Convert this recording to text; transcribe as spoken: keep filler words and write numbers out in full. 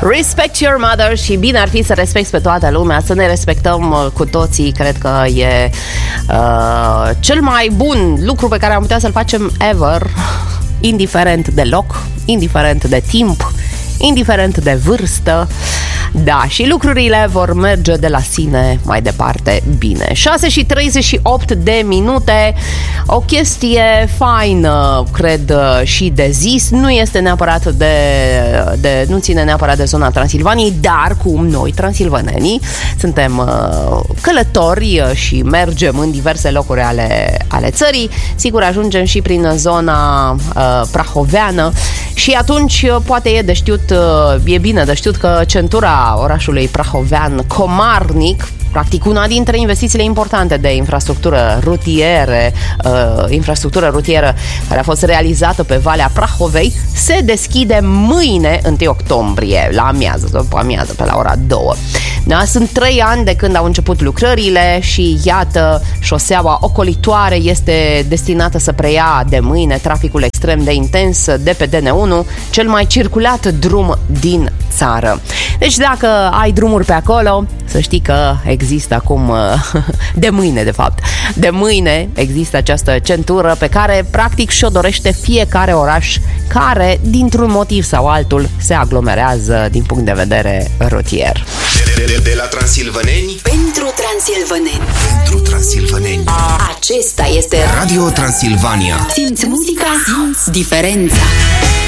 Respect your mother. Și bine ar fi să respecti pe toată lumea, să ne respectăm cu toții. Cred că e uh, cel mai bun lucru pe care am putea să-l facem ever, indiferent de loc, indiferent de timp, indiferent de vârstă. Da, și lucrurile vor merge de la sine mai departe bine. șase și treizeci și opt de minute. O chestie faină, cred, și de zis. Nu este neapărat de, de nu ține neapărat de zona Transilvaniei, dar cum noi, transilvanenii, suntem uh, călători și mergem în diverse locuri ale, ale țării, sigur ajungem și prin zona uh, prahoveană și atunci poate e de știut, uh, e bine de știut că centura orașului prahovean, Comarnic, practic una dintre investițiile importante de infrastructură rutiere, uh, infrastructură rutieră care a fost realizată pe Valea Prahovei, se deschide mâine, întâi octombrie, la amiază, după amiază, pe la ora două. Da, sunt trei ani de când au început lucrările și iată, șoseaua ocolitoare este destinată să preia de mâine traficul extrem de intens de pe D N unu, cel mai circulat drum din țară. Deci dacă ai drumuri pe acolo, să știi că există acum, de mâine de fapt, de mâine există această centură pe care practic și-o dorește fiecare oraș care, dintr-un motiv sau altul, se aglomerează din punct de vedere rutier. De, de, de la transilvaneni pentru transilvaneni. Pentru transilvaneni. Acesta este Radio Transilvania. Simți muzica, simți diferența.